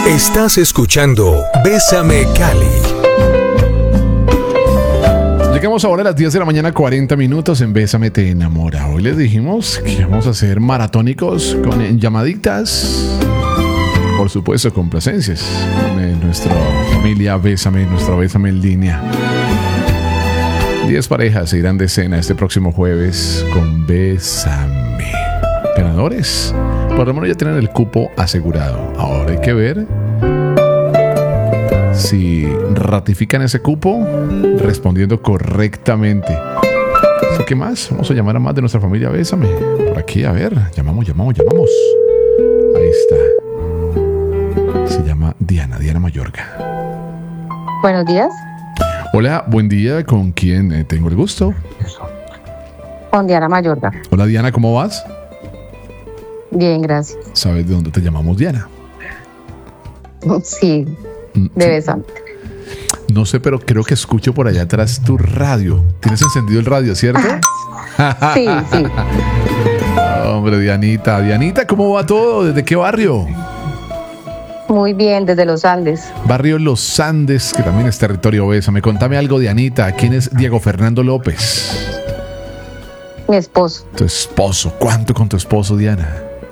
Estás escuchando Bésame Cali. Llegamos ahora a las 10 de la mañana, 40 minutos en Bésame Te Enamora. Hoy les dijimos que vamos a ser maratónicos con llamaditas, por supuesto, complacencias con nuestra familia Bésame, nuestra Bésame en línea. 10 parejas se irán de cena este próximo jueves con Bésame. Ganadores, por lo menos ya tienen el cupo asegurado. Ahora hay que ver si ratifican ese cupo respondiendo correctamente. Así que más, vamos a llamar a más de nuestra familia Bésame. Por aquí, a ver, llamamos. Ahí está. Se llama Diana Mayorga. Buenos días. Hola, buen día. ¿Con quién tengo el gusto? Con Diana Mayorga. Hola Diana, ¿cómo vas? Bien, gracias. ¿Sabes de dónde te llamamos, Diana? Sí, de Bésame. No sé, pero creo que escucho por allá atrás tu radio. ¿Tienes encendido el radio, cierto? Sí. Hombre, Dianita, ¿cómo va todo? ¿Desde qué barrio? Muy bien, desde los Andes. Barrio Los Andes, que también es territorio Bésame. Contame algo, Dianita. ¿Quién es Diego Fernando López? Mi esposo. Tu esposo. ¿Cuánto con tu esposo, Diana?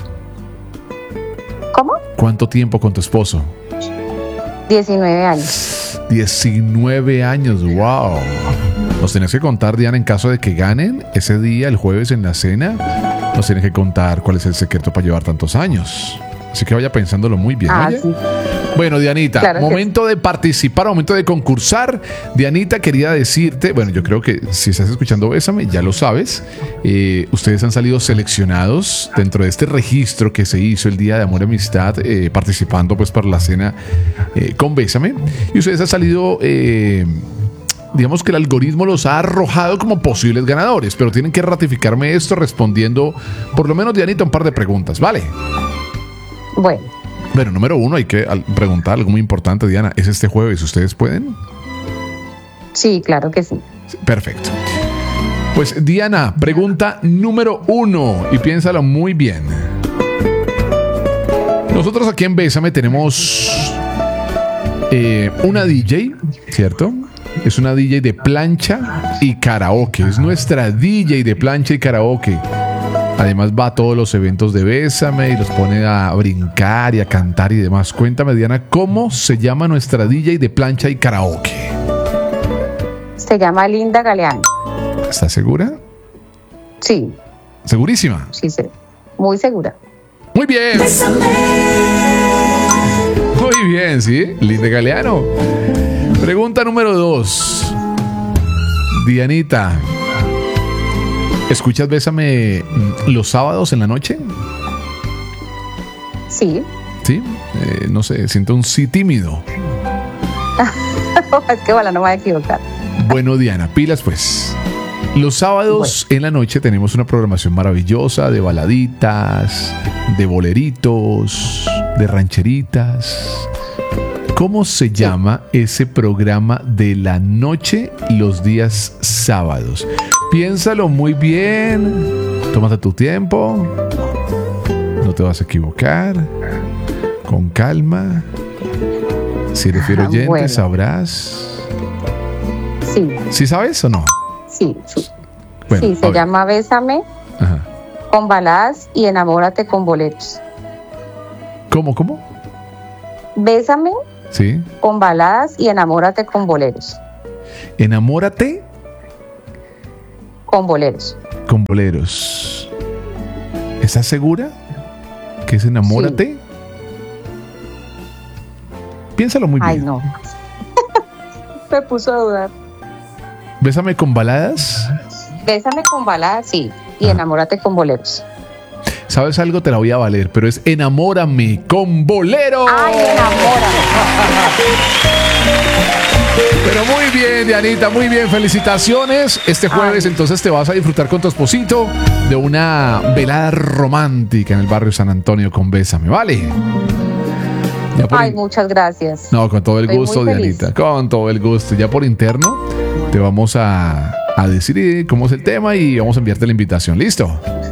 ¿Cómo? ¿Cuánto tiempo con tu esposo? 19 años. 19 años, wow. Nos tenés que contar, Diana, en caso de que ganen ese día, el jueves en la cena, nos tienes que contar cuál es el secreto para llevar tantos años. Así que vaya pensándolo muy bien, ¿oye? Sí. Bueno, Dianita, claro, momento de participar, momento de concursar. Dianita, quería decirte, bueno, yo creo que si estás escuchando Bésame, ya lo sabes. Ustedes han salido seleccionados dentro de este registro que se hizo el Día de Amor y Amistad, participando pues para la cena con Bésame. Y ustedes han salido... digamos que el algoritmo los ha arrojado como posibles ganadores, pero tienen que ratificarme esto respondiendo, por lo menos, Dianita, un par de preguntas, ¿vale? Bueno, número uno, hay que preguntar algo muy importante, Diana. ¿Es este jueves? ¿Ustedes pueden? Sí, claro que sí. Perfecto. Pues, Diana, pregunta número uno, y piénsalo muy bien. Nosotros aquí en Bésame tenemos una DJ, ¿cierto? Es una DJ de plancha y karaoke. Es nuestra DJ de plancha y karaoke. Además va a todos los eventos de Bésame y los pone a brincar y a cantar y demás. Cuéntame, Diana, ¿cómo se llama nuestra DJ de plancha y karaoke? Se llama Linda Galeano. ¿Estás segura? Sí. ¿Segurísima? Sí, muy segura. Muy bien. Bésame. Muy bien, ¿sí? Linda Galeano. Pregunta número 2. Dianita, ¿escuchas Bésame los sábados en la noche? Sí. ¿Sí? No sé, siento un sí tímido. Es que ojalá no me vaya a equivocar. Bueno, Diana, pilas pues. Los sábados en la noche tenemos una programación maravillosa de baladitas, de boleritos, de rancheritas. ¿Cómo se llama ese programa de la noche los días sábados? Piénsalo muy bien. Tómate tu tiempo. No te vas a equivocar. Con calma. Si eres fiel oyente, bueno, sabrás. Sí. ¿Sí sabes o no? Sí. Bueno, sí, se llama Bésame. Ajá. Con baladas y enamórate con boleros. ¿Cómo? Bésame. Sí. Con baladas y enamórate con boleros. ¿Enamórate? Con boleros. Con boleros. ¿Estás segura que es enamórate? Sí. Piénsalo muy bien. Ay, no. Me puso a dudar. ¿Bésame con baladas? Bésame con baladas, sí. Y enamórate con boleros. ¿Sabes algo? Te la voy a valer, pero es enamórame con bolero. ¡Ay, enamórame! Pero muy bien, Dianita, muy bien. Felicitaciones. Este jueves entonces te vas a disfrutar con tu esposito de una velada romántica en el barrio San Antonio con Bésame, ¿vale? Muchas gracias. No, con todo el gusto, Dianita. Con todo el gusto. Ya por interno te vamos a decir cómo es el tema y vamos a enviarte la invitación. ¿Listo?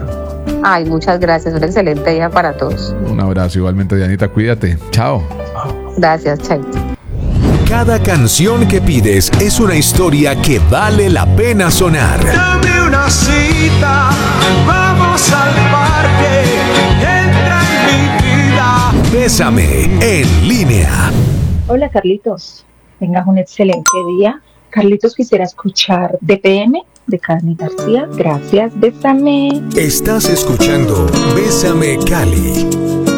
Muchas gracias. Un excelente día para todos. Un abrazo igualmente, Dianita. Cuídate. Chao. Gracias, Chaito. Cada canción que pides es una historia que vale la pena sonar. Dame una cita, vamos al parque, entra en mi vida. Bésame en línea. Hola Carlitos, tengas un excelente día. Carlitos, quisiera escuchar DPM de Cani García. Gracias, bésame. Estás escuchando Bésame Cali.